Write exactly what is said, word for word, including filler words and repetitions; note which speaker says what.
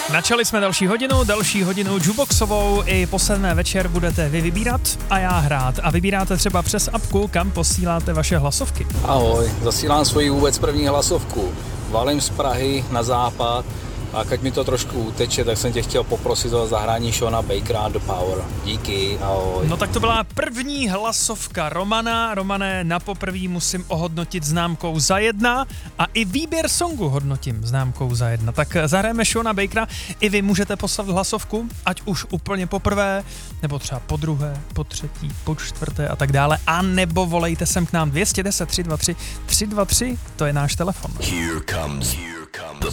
Speaker 1: Načali jsme další hodinu, další hodinu jukeboxovou, i po sedmé večer budete vy vybírat a já hrát. A vybíráte třeba přes apku, kam posíláte vaše hlasovky.
Speaker 2: Ahoj, zasílám svoji vůbec první hlasovku. Valím z Prahy na západ a keď mi to trošku uteče, tak jsem tě chtěl poprosit o zahrání Shona Bakera The Power. Díky, ahoj.
Speaker 1: No tak to byla první hlasovka Romana. Romane, na poprví musím ohodnotit známkou za jedna a i výběr songu hodnotím známkou za jedna. Tak zahrajeme Shona Bakera. I vy můžete poslat hlasovku, ať už úplně poprvé, nebo třeba po druhé, po třetí, po čtvrté a tak dále. A nebo volejte sem k nám dvě jedna nula tři dva tři tři dva tři, to je náš telefon.
Speaker 3: Here comes, here comes